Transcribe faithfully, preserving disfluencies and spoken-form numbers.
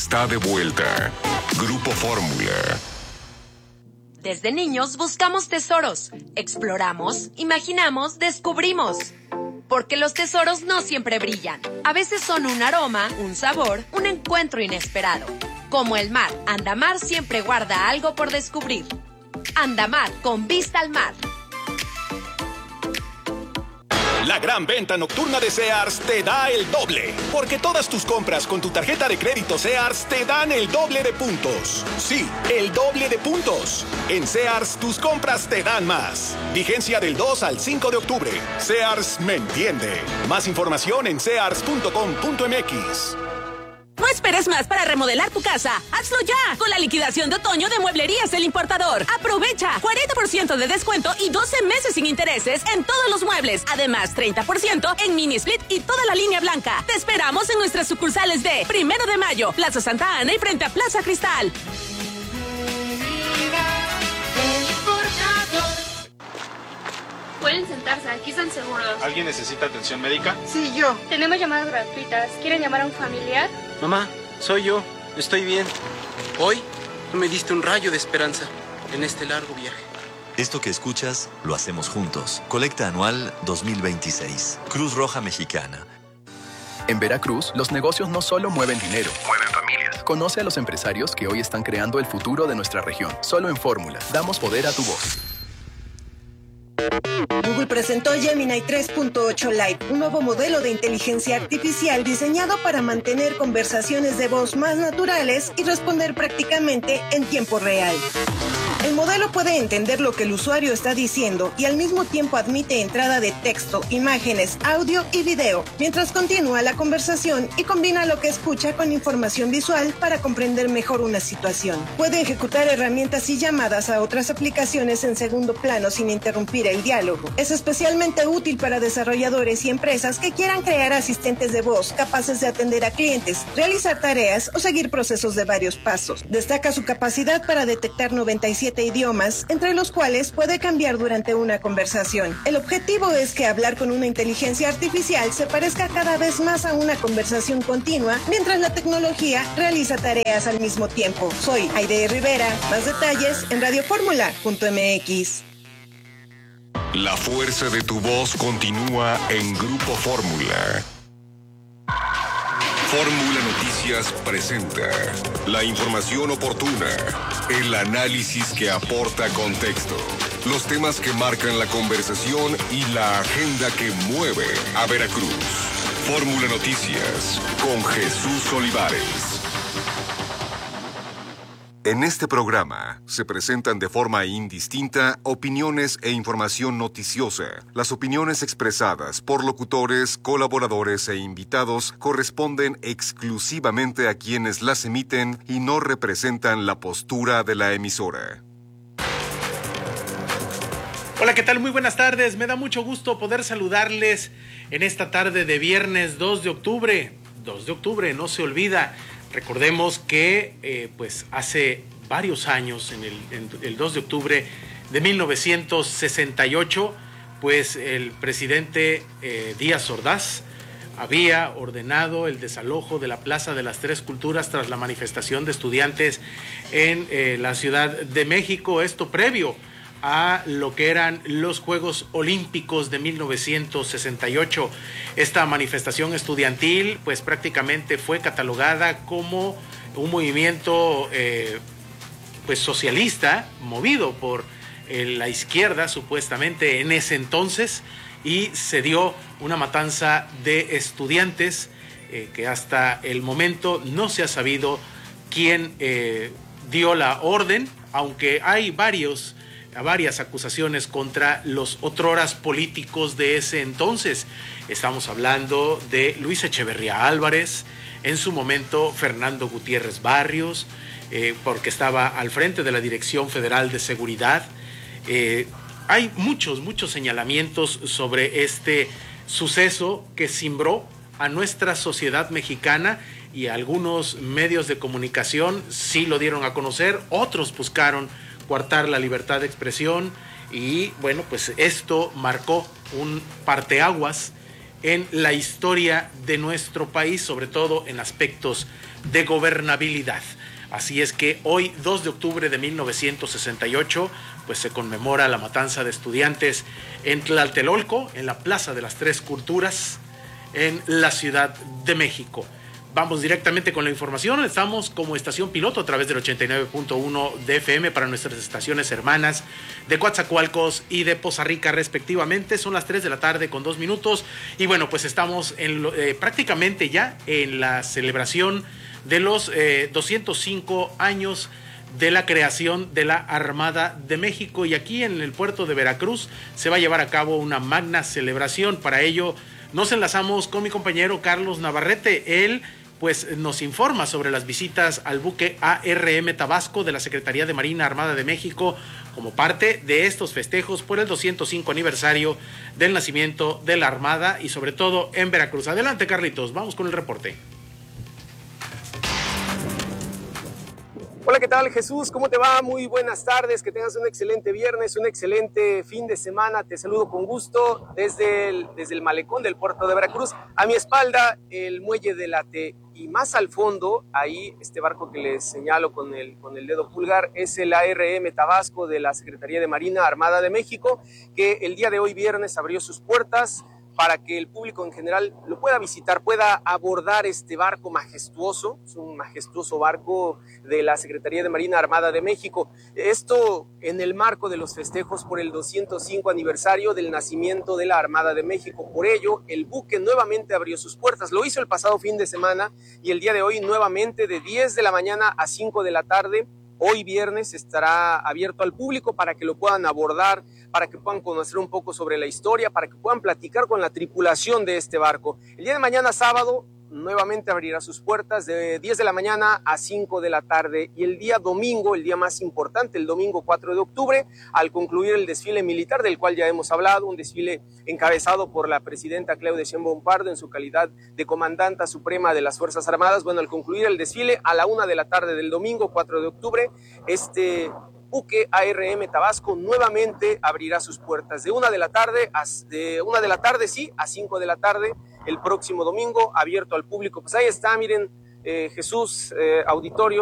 Está de vuelta. Grupo Fórmula. Desde niños buscamos tesoros, exploramos, imaginamos, descubrimos. Porque los tesoros no siempre brillan. A veces son un aroma, un sabor, un encuentro inesperado. Como el mar, Andamar siempre guarda algo por descubrir. Andamar, con vista al mar. La gran venta nocturna de Sears te da el doble, porque todas tus compras con tu tarjeta de crédito Sears te dan el doble de puntos. Sí, el doble de puntos. En Sears, tus compras te dan más. Vigencia del dos al cinco de octubre. Sears me entiende. Más información en sears punto com punto m x. No esperes más para remodelar tu casa. ¡Hazlo ya! Con la liquidación de otoño de Mueblerías El Importador. Aprovecha cuarenta por ciento de descuento y doce meses sin intereses en todos los muebles. Además, treinta por ciento en mini split y toda la línea blanca. Te esperamos en nuestras sucursales de Primero de Mayo, Plaza Santa Ana y frente a Plaza Cristal. Pueden sentarse, aquí están seguros. ¿Alguien necesita atención médica? Sí, yo. Tenemos llamadas gratuitas. ¿Quieren llamar a un familiar? Mamá, soy yo. Estoy bien. Hoy me diste un rayo de esperanza en este largo viaje. Esto que escuchas, lo hacemos juntos. Colecta anual dos mil veintiséis. Cruz Roja Mexicana. En Veracruz, los negocios no solo mueven dinero. Mueven familias. Conoce a los empresarios que hoy están creando el futuro de nuestra región. Solo en Fórmula. Damos poder a tu voz. Google presentó Gemini tres punto ocho Lite, un nuevo modelo de inteligencia artificial diseñado para mantener conversaciones de voz más naturales y responder prácticamente en tiempo real. El modelo puede entender lo que el usuario está diciendo y al mismo tiempo admite entrada de texto, imágenes, audio y video, mientras continúa la conversación y combina lo que escucha con información visual para comprender mejor una situación. Puede ejecutar herramientas y llamadas a otras aplicaciones en segundo plano sin interrumpir el diálogo. Es especialmente útil para desarrolladores y empresas que quieran crear asistentes de voz capaces de atender a clientes, realizar tareas o seguir procesos de varios pasos. Destaca su capacidad para detectar noventa y siete idiomas, entre los cuales puede cambiar durante una conversación. El objetivo es que hablar con una inteligencia artificial se parezca cada vez más a una conversación continua, mientras la tecnología realiza tareas al mismo tiempo. Soy Aide Rivera. Más detalles en radioformula punto m x. La fuerza de tu voz continúa en Grupo Fórmula. Fórmula Noticias presenta la información oportuna, el análisis que aporta contexto, los temas que marcan la conversación y la agenda que mueve a Veracruz. Fórmula Noticias con Jesús Olivares. En este programa se presentan de forma indistinta opiniones e información noticiosa. Las opiniones expresadas por locutores, colaboradores e invitados corresponden exclusivamente a quienes las emiten y no representan la postura de la emisora. Hola, ¿qué tal? Muy buenas tardes. Me da mucho gusto poder saludarles en esta tarde de viernes dos de octubre. dos de octubre, no se olvida. Recordemos que eh, pues hace varios años, en el, en el dos de octubre de mil novecientos sesenta y ocho, pues el presidente eh, Díaz Ordaz había ordenado el desalojo de la Plaza de las Tres Culturas tras la manifestación de estudiantes en eh, la Ciudad de México, esto previo a lo que eran los Juegos Olímpicos de mil novecientos sesenta y ocho. Esta manifestación estudiantil pues prácticamente fue catalogada como un movimiento eh, pues socialista movido por eh, la izquierda supuestamente en ese entonces, y se dio una matanza de estudiantes eh, que hasta el momento no se ha sabido quién eh, dio la orden, aunque hay varios a varias acusaciones contra los otroras políticos de ese entonces. Estamos hablando de Luis Echeverría Álvarez, en su momento Fernando Gutiérrez Barrios, eh, porque estaba al frente de la Dirección Federal de Seguridad. Eh, hay muchos, muchos señalamientos sobre este suceso que cimbró a nuestra sociedad mexicana, y algunos medios de comunicación sí lo dieron a conocer, otros buscaron coartar la libertad de expresión, y bueno, pues esto marcó un parteaguas en la historia de nuestro país, sobre todo en aspectos de gobernabilidad. Así es que hoy, dos de octubre de mil novecientos sesenta y ocho, pues se conmemora la matanza de estudiantes en Tlatelolco, en la Plaza de las Tres Culturas, en la Ciudad de México. Vamos directamente con la información. Estamos como estación piloto a través del ochenta y nueve punto uno de F M para nuestras estaciones hermanas de Coatzacoalcos y de Poza Rica respectivamente. Son las tres de la tarde con dos minutos y bueno, pues estamos en lo, eh, prácticamente ya en la celebración de los eh, doscientos cinco años de la creación de la Armada de México, y aquí en el puerto de Veracruz se va a llevar a cabo una magna celebración. Para ello nos enlazamos con mi compañero Carlos Navarrete. Él pues nos informa sobre las visitas al buque A R M Tabasco de la Secretaría de Marina Armada de México como parte de estos festejos por el doscientos cinco aniversario del nacimiento de la Armada y sobre todo en Veracruz. Adelante, Carlitos, vamos con el reporte. Hola, ¿qué tal, Jesús? ¿Cómo te va? Muy buenas tardes, que tengas un excelente viernes, un excelente fin de semana. Te saludo con gusto desde el, desde el malecón del puerto de Veracruz. A mi espalda, el muelle de la T, y más al fondo, ahí este barco que les señalo con el, con el dedo pulgar, es el A R M Tabasco de la Secretaría de Marina Armada de México, que el día de hoy viernes abrió sus puertas para que el público en general lo pueda visitar, pueda abordar este barco majestuoso. Es un majestuoso barco de la Secretaría de Marina Armada de México. Esto en el marco de los festejos por el doscientos cinco aniversario del nacimiento de la Armada de México. Por ello, el buque nuevamente abrió sus puertas. Lo hizo el pasado fin de semana y el día de hoy nuevamente de diez de la mañana a cinco de la tarde. Hoy viernes estará abierto al público para que lo puedan abordar, para que puedan conocer un poco sobre la historia, para que puedan platicar con la tripulación de este barco. El día de mañana, sábado, nuevamente abrirá sus puertas de diez de la mañana a cinco de la tarde. Y el día domingo, el día más importante, el domingo cuatro de octubre, al concluir el desfile militar del cual ya hemos hablado, un desfile encabezado por la presidenta Claudia Sheinbaum Pardo en su calidad de comandanta suprema de las Fuerzas Armadas. Bueno, al concluir el desfile a la una de la tarde del domingo cuatro de octubre, este buque A R M Tabasco nuevamente abrirá sus puertas de una de la tarde a, de una de la tarde sí a cinco de la tarde el próximo domingo, abierto al público. Pues ahí está, miren, eh, Jesús, eh, auditorio.